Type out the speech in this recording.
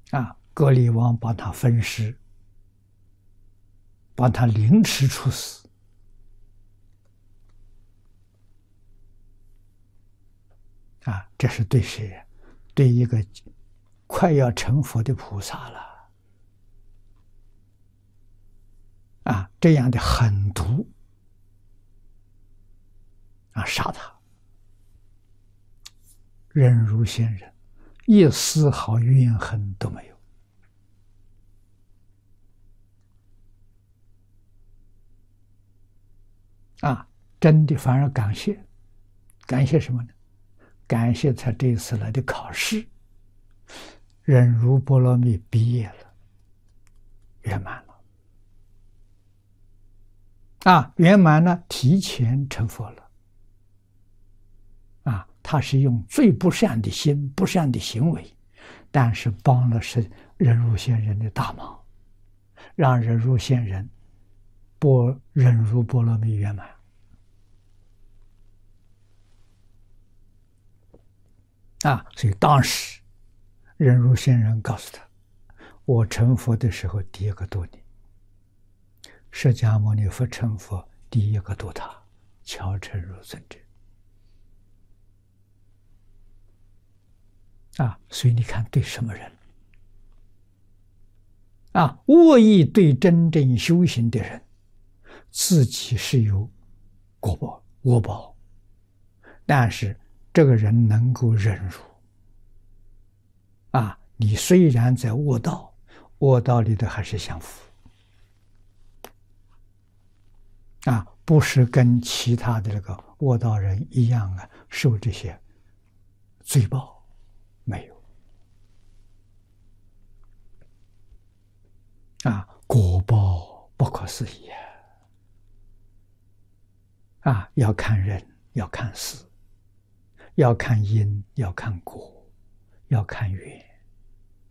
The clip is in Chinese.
割离王把他分尸，把他凌迟处死。这是对谁呀？对一个快要成佛的菩萨了。这样的狠毒杀他，忍辱仙人一丝毫怨恨都没有。真的反而感谢，感谢什么呢？感谢他这次来的考试，忍辱波罗蜜毕业了，圆满了。圆满了，提前成佛了。他是用最不善的心、不善的行为，但是帮了忍辱仙人的大忙，让忍辱仙人忍辱波罗蜜圆满。所以当时忍辱仙人告诉他：“我成佛的时候第一个度你，释迦牟尼佛成佛第一个度他，乔成如尊者。”所以你看，对什么人恶意对真正修行的人，自己是有恶报，但是这个人能够忍辱。你虽然在恶道里头还是享福。不是跟其他的这个恶道人一样受这些罪报，没有。果报不可思议要看人，要看事，要看因，要看果，要看缘。